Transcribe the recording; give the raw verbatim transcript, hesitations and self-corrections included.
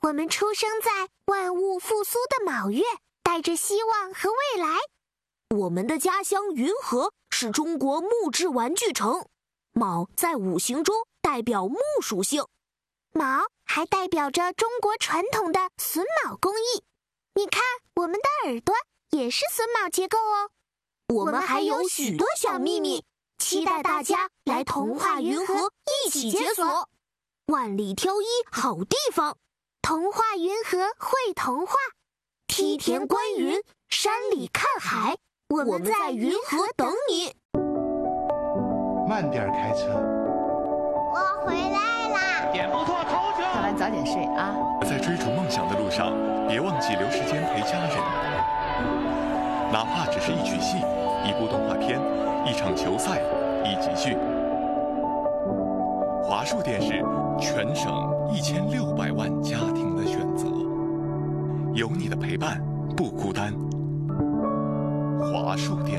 我们出生在万物复苏的卯月，带着希望和未来。 我们的家乡云和是中国木质玩具城，卯在五行中代表木属性， 卯还代表着中国传统的榫卯工艺。你看，我们的耳朵也是榫卯结构哦。 我们还有许多小秘密，期待大家来童话云和一起解锁。万里挑一好地方， 童话云和会童话， 梯田观云，山里看海，我们在云和等你。 慢点开车。 我回来啦！ 点不错，头球。 看完早点睡啊。 在追逐梦想的路上，别忘记留时间陪家人，哪怕只是一曲戏、一部动画片、一场球赛、一集剧。华数电视，全省一千六百万家庭的选择，有你的陪伴不孤单。华数电视。